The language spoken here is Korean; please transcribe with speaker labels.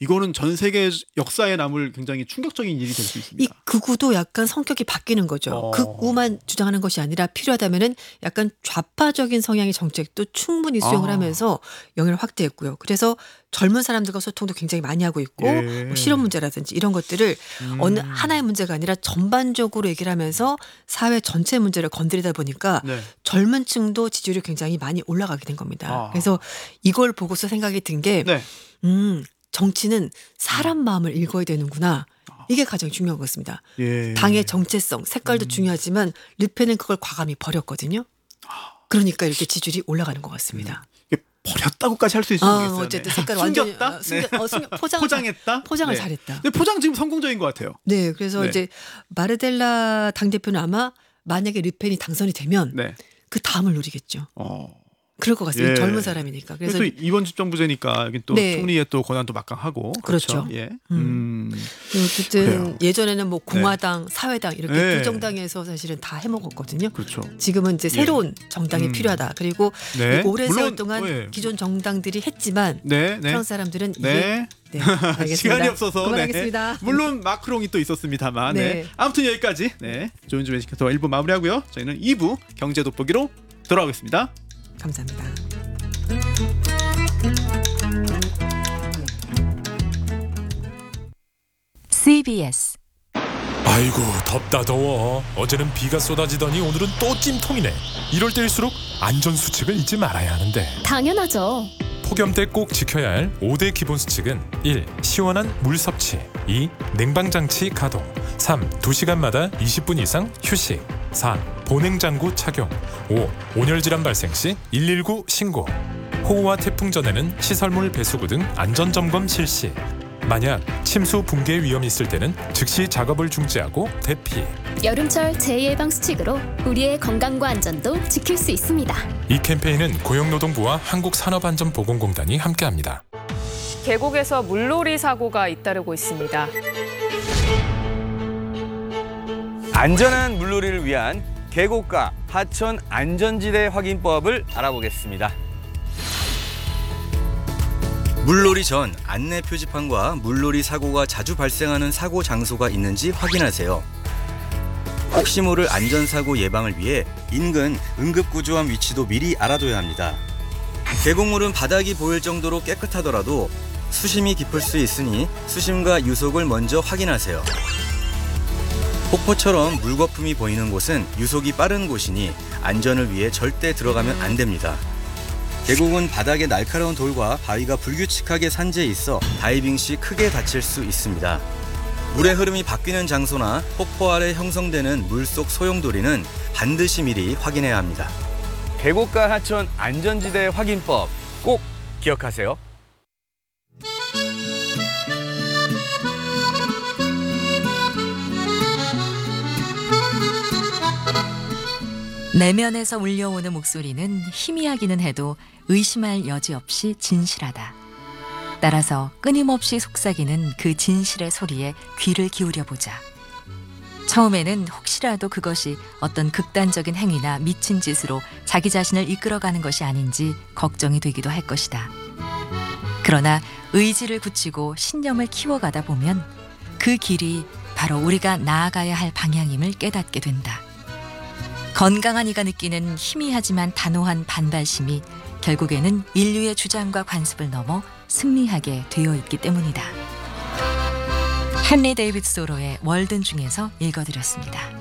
Speaker 1: 이거는 전 세계 역사에 남을 굉장히 충격적인 일이 될 수
Speaker 2: 이
Speaker 1: 있습니다.
Speaker 2: 극우도 약간 성격이 바뀌는 거죠. 극우만 주장하는 것이 아니라 필요하다면은 약간 좌파적인 성향의 정책도 충분히 수용을 하면서 영향을 확대했고요. 그래서 젊은 사람들과 소통도 굉장히 많이 하고 있고
Speaker 1: 예.
Speaker 2: 뭐 실업 문제라든지 이런 것들을 어느 하나의 문제가 아니라 전반적으로 얘기를 하면서 사회 전체 문제를 건드리다 보니까
Speaker 1: 네.
Speaker 2: 젊은 층도 지지율이 굉장히 많이 올라가게 된 겁니다. 그래서 이걸 보고서 생각이 든 게
Speaker 1: 네.
Speaker 2: 정치는 사람 마음을 읽어야 되는구나. 이게 가장 중요한 것 같습니다.
Speaker 1: 예.
Speaker 2: 당의 정체성, 색깔도 중요하지만 르펜은 그걸 과감히 버렸거든요. 그러니까 이렇게 지지율이 올라가는 것 같습니다.
Speaker 1: 이게 버렸다고까지 할 수 있을지 모르겠어요.
Speaker 2: 어쨌든 색깔 완전히
Speaker 1: 숨겼다?
Speaker 2: 포장했다. 포장을
Speaker 1: 네.
Speaker 2: 잘했다.
Speaker 1: 근데 포장 지금 성공적인 것 같아요.
Speaker 2: 네, 그래서
Speaker 1: 네.
Speaker 2: 이제 마르델라 당대표는 아마 만약에 르펜이 당선이 되면
Speaker 1: 네.
Speaker 2: 그 다음을 노리겠죠. 그럴 것 같습니다.
Speaker 1: 예.
Speaker 2: 젊은 사람이니까.
Speaker 1: 그래서
Speaker 2: 그래서
Speaker 1: 이번 집정부제니까 여기 또
Speaker 2: 네.
Speaker 1: 총리의 또 권한도 막강하고
Speaker 2: 그렇죠.
Speaker 1: 예.
Speaker 2: 어쨌든
Speaker 1: 그래요.
Speaker 2: 예전에는 뭐 공화당, 사회당 이렇게
Speaker 1: 네.
Speaker 2: 두 정당에서 사실은 다 해먹었거든요.
Speaker 1: 그렇죠.
Speaker 2: 지금은 이제 새로운 정당이 필요하다. 그리고
Speaker 1: 네.
Speaker 2: 오랜 세월
Speaker 1: 물론,
Speaker 2: 동안
Speaker 1: 예.
Speaker 2: 기존 정당들이 했지만
Speaker 1: 네, 네.
Speaker 2: 프랑스 사람들은
Speaker 1: 네.
Speaker 2: 이게 알겠습니다.
Speaker 1: 시간이 없어서
Speaker 2: 그만하겠습니다.
Speaker 1: 네. 물론 마크롱이 또 있었습니다만 네.
Speaker 2: 네.
Speaker 1: 아무튼 여기까지 조윤주 웨시커터 1부 마무리하고요. 저희는 2부 경제 돋보기로 돌아오겠습니다.
Speaker 2: 감사합니다.
Speaker 3: CBS.
Speaker 4: 아이고 덥다 더워. 어제는 비가 쏟아지더니 오늘은 또 찜통이네. 이럴 때일수록 안전수칙을 잊지 말아야 하는데.
Speaker 3: 당연하죠.
Speaker 4: 폭염 때 꼭 지켜야 할 5대 기본 수칙은 1. 시원한 물 섭취 2. 냉방장치 가동 3. 2시간마다 20분 이상 휴식 4. 보냉장구 착용 5. 온열질환 발생 시 119 신고 호우와 태풍 전에는 시설물 배수구 등 안전점검 실시 만약 침수 붕괴 위험이 있을 때는 즉시 작업을 중지하고 대피
Speaker 3: 여름철 재예방 수칙으로 우리의 건강과 안전도 지킬 수 있습니다.
Speaker 4: 이 캠페인은 고용노동부와 한국산업안전보건공단이 함께합니다.
Speaker 5: 계곡에서 물놀이 사고가 잇따르고 있습니다.
Speaker 6: 안전한 물놀이를 위한 계곡과 하천 안전지대 확인법을 알아보겠습니다. 물놀이 전 안내 표지판과 물놀이 사고가 자주 발생하는 사고 장소가 있는지 확인하세요. 혹시 모를 안전사고 예방을 위해 인근 응급구조함 위치도 미리 알아둬야 합니다. 계곡물은 바닥이 보일 정도로 깨끗하더라도 수심이 깊을 수 있으니 수심과 유속을 먼저 확인하세요. 폭포처럼 물거품이 보이는 곳은 유속이 빠른 곳이니 안전을 위해 절대 들어가면 안 됩니다. 계곡은 바닥에 날카로운 돌과 바위가 불규칙하게 산재해 있어 다이빙 시 크게 다칠 수 있습니다. 물의 흐름이 바뀌는 장소나 폭포 아래 형성되는 물속 소용돌이는 반드시 미리 확인해야 합니다. 계곡과 하천 안전지대 확인법 꼭 기억하세요.
Speaker 7: 내면에서 울려오는 목소리는 희미하기는 해도 의심할 여지 없이 진실하다. 따라서 끊임없이 속삭이는 그 진실의 소리에 귀를 기울여보자. 처음에는 혹시라도 그것이 어떤 극단적인 행위나 미친 짓으로 자기 자신을 이끌어가는 것이 아닌지 걱정이 되기도 할 것이다. 그러나 의지를 굳히고 신념을 키워가다 보면 그 길이 바로 우리가 나아가야 할 방향임을 깨닫게 된다. 건강한 이가 느끼는 희미하지만 단호한 반발심이 결국에는 인류의 주장과 관습을 넘어 승리하게 되어 있기 때문이다. 헨리 데이비드 소로의 월든 중에서 읽어드렸습니다.